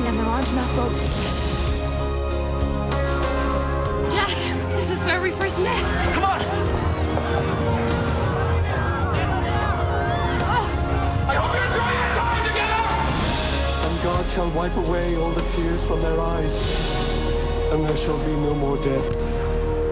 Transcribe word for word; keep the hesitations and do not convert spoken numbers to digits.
freezing and there aren't enough boats. Jack, this is where we first met. Come on! I hope you enjoy your time together! And God shall wipe away all the tears from their eyes, and there shall be no more death.